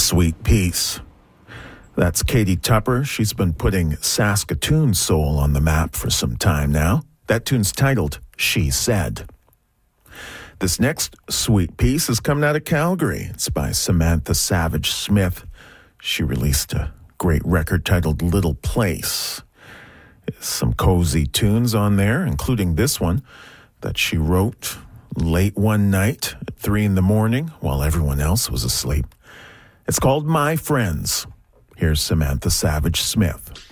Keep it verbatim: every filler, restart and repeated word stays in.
Sweet Peace. That's Katie Tupper. She's been putting Saskatoon soul on the map for some time now. That tune's titled She Said. This next sweet piece is coming out of Calgary. It's by Samantha Savage Smith. She released a great record titled Little Place. Some cozy tunes on there, including this one that she wrote late one night at three in the morning while everyone else was asleep. It's called My Friends. Here's Samantha Savage Smith.